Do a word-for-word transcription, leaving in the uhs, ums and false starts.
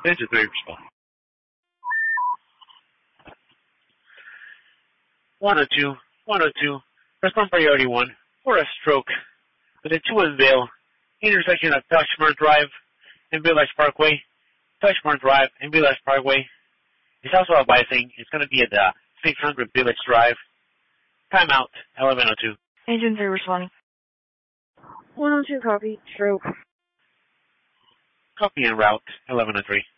Engine three, respond. one oh two, one oh two, respond priority one for a stroke with a two unveil, intersection of Tushmore Drive and Village Parkway, Tushmore Drive and Village Parkway. It's also a biasing. It's going to be at the six hundred Village Drive. Timeout, eleven oh two. Engine three responding. one oh two copy, stroke. Copy en route, eleven oh three.